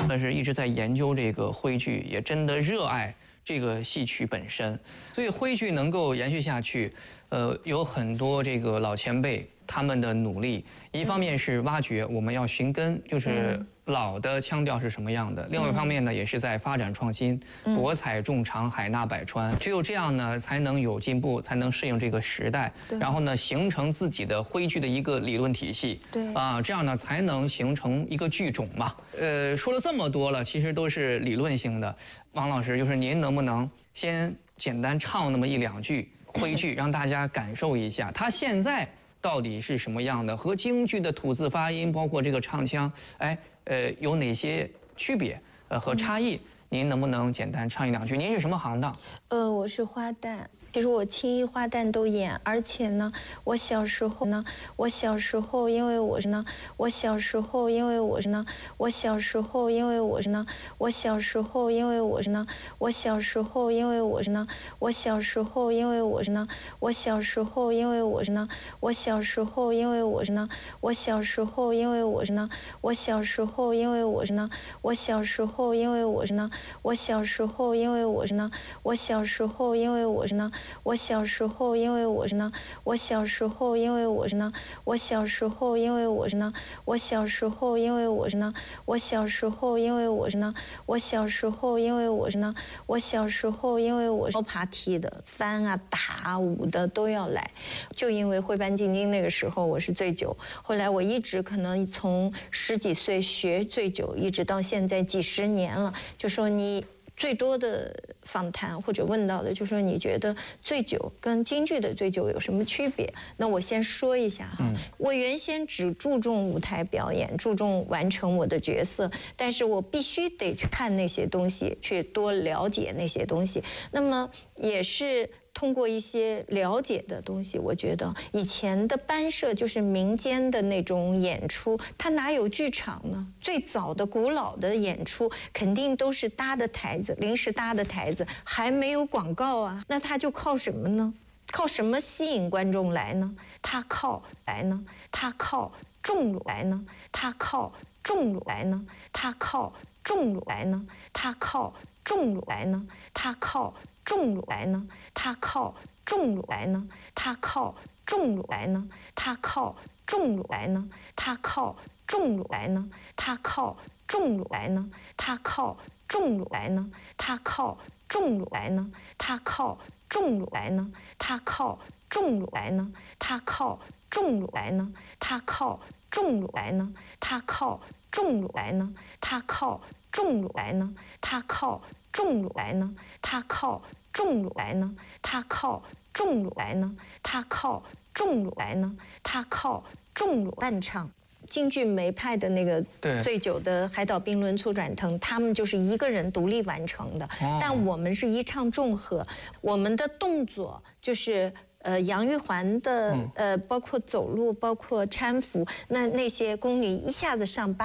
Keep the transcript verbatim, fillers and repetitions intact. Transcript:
但是一直在研究这个徽剧，也真的热爱这个戏曲本身，所以徽剧能够延续下去，呃，有很多这个老前辈他们的努力。一方面是挖掘，我们要寻根，就是老的腔调是什么样的；另外一方面呢，也是在发展创新，博采众长，海纳百川。只有这样呢，才能有进步，才能适应这个时代，然后呢，形成自己的徽剧的一个理论体系。对啊，这样呢，才能形成一个剧种嘛。呃，说了这么多了，其实都是理论性的。王老师，就是您能不能先简单唱那么一两句徽剧，让大家感受一下，它现在到底是什么样的，和京剧的吐字发音，包括这个唱腔，哎，呃，有哪些区别，呃和差异？您能不能简单唱一两句？您是什么行当？ 呃，我是花旦，其实我青衣花旦都演，而且呢，我小时候呢，我小时候因为我是呢，我小时候因为我是呢，我小时候因为我是呢，我小时候因为我是呢，我小时候因为我是呢，我小时候因为我是呢，我小时候因为我是呢，我小时候因为我是呢，我小时候因为我是呢，我小时候因为我是呢，我小时候因为我是呢。我小时候，因为我是呢，我小时候，因为我是呢，我小时候，因为我是呢，我小时候，因为我是呢，我小时候，因为我是呢，我小时候，因为我是呢，我小时候，因为我是呢，我小时候，因为我是呢，我小时候，因为我是爬梯的、翻啊、打啊、舞的都要来。就因为徽班进京那个时候我是醉酒，后来我一直可能从十几岁学醉酒，一直到现在几十年了，就说你。最多的访谈或者问到的，就说你觉得醉酒跟京剧的醉酒有什么区别？那我先说一下哈，嗯、我原先只注重舞台表演，注重完成我的角色，但是我必须得去看那些东西，去多了解那些东西。那么也是。通过一些了解的东西，我觉得以前的班社就是民间的那种演出，它哪有剧场呢？最早的古老的演出肯定都是搭的台子，临时搭的台子，还没有广告啊。那它就靠什么呢？靠什么吸引观众来呢？它靠来呢？它靠众来呢？它靠众来呢？它靠众来呢？它靠众来呢？它靠。众来呢，它靠众来呢，它靠众来呢，它靠众来呢，它靠众来呢，它靠众来呢，它靠众来呢，它靠众来呢，它靠众来呢，它靠众来呢，它靠众来呢，它靠众来呢，它靠众来呢，它靠众来呢，它靠众来呢，它靠。众来呢，它靠众来呢，它靠众来呢，它靠众伴唱。京剧梅派的那个醉酒的海岛冰轮粗转腾，他们就是一个人独立完成的，哦、但我们是一唱众和，我们的动作就是呃杨玉环的、嗯、呃包括走路，包括搀扶，那那些宫女一下子上八。